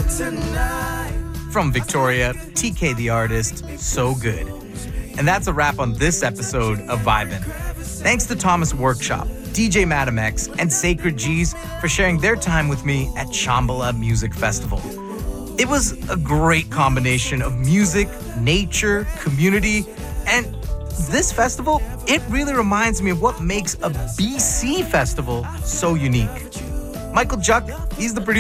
From Victoria, TK the artist, so good. And that's a wrap on this episode of Vibin'. Thanks to Thomas Workshop, DJ Madam X, and Sacred G's for sharing their time with me at Shambhala Music Festival. It was a great combination of music, nature, community, and this festival, it really reminds me of what makes a BC festival so unique. Michael Juck, he's the producer.